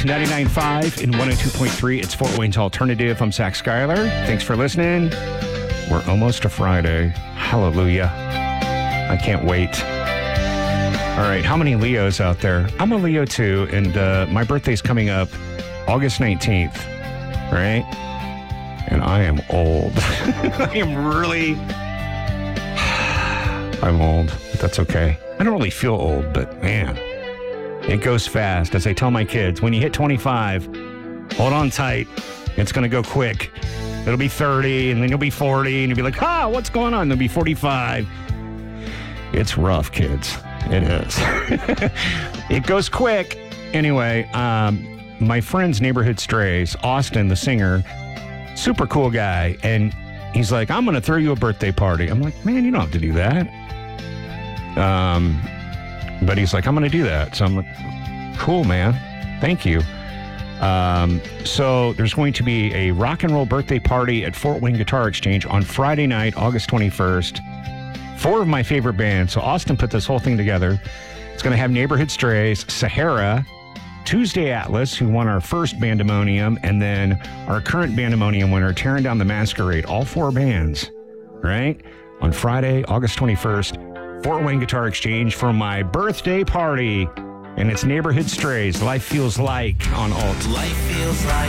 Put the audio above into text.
99.5 and 102.3. It's Fort Wayne's Alternative. I'm Zach Schuyler. Thanks for listening. We're almost to Friday. Hallelujah. I can't wait. All right, how many Leos out there? I'm a Leo too, and my birthday's coming up August 19th, right? And I am old. I'm old, but that's okay. I don't really feel old, but man, it goes fast. As I tell my kids, when you hit 25, hold on tight. It's going to go quick. It'll be 30, and then you'll be 40, and you'll be like, what's going on? They'll be 45. It's rough, kids. It is. It goes quick. Anyway, my friend's Neighborhood Strays, Austin, the singer, super cool guy, and he's like, I'm going to throw you a birthday party. I'm like, man, you don't have to do that. But he's like, I'm going to do that. So I'm like, cool, man. Thank you. So there's going to be a rock and roll birthday party at Fort Wayne Guitar Exchange on Friday night, August 21st. 4 of my favorite bands. So Austin put this whole thing together. It's going to have Neighborhood Strays, Sahara, Tuesday Atlas, who won our first Bandemonium, and then our current Bandemonium winner, Tearing Down the Masquerade. All 4 bands, right? On Friday, August 21st, Fort Wayne Guitar Exchange for my birthday party. And it's Neighborhood Strays, Life Feels Like on Alt. Life feels like